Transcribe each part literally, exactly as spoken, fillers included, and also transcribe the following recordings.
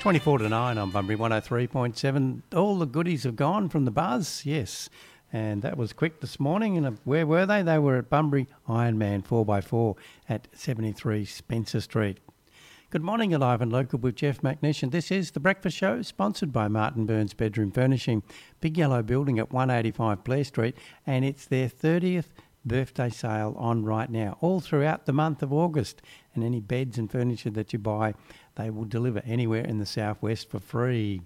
twenty-four to nine on Bunbury one oh three point seven. All the goodies have gone from the buzz, yes. And that was quick this morning. And where were they? They were at Bunbury Ironman four by four at seventy-three Spencer Street. Good morning, Alive and Local with Jeff McNish. And this is The Breakfast Show, sponsored by Martin Burns Bedroom Furnishing. Big Yellow Building at one eighty-five Blair Street. And it's their thirtieth birthday sale on right now, all throughout the month of August. And any beds and furniture that you buy, they will deliver anywhere in the southwest for free.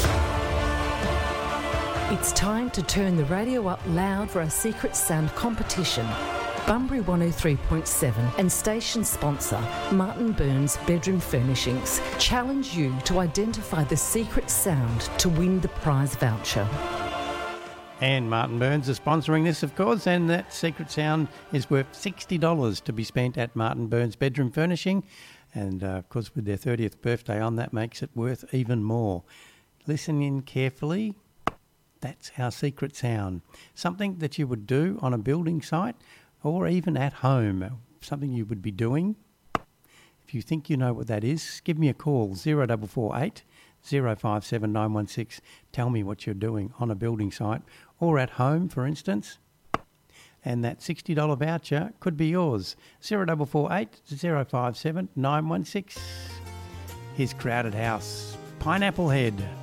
It's time to turn the radio up loud for our Secret Sound competition. Bunbury one oh three point seven and station sponsor Martin Burns Bedroom Furnishings challenge you to identify the secret sound to win the prize voucher. And Martin Burns is sponsoring this, of course, and that secret sound is worth sixty dollars to be spent at Martin Burns Bedroom Furnishing. And, uh, of course, with their thirtieth birthday on, that makes it worth even more. Listen in carefully. That's our secret sound. Something that you would do on a building site or even at home. Something you would be doing. If you think you know what that is, give me a call, zero four four eight, zero five seven nine one six. Tell me what you're doing on a building site or at home, for instance. And that sixty dollars voucher could be yours. zero four four eight, zero five seven nine one six. Here's Crowded House, Pineapple Head.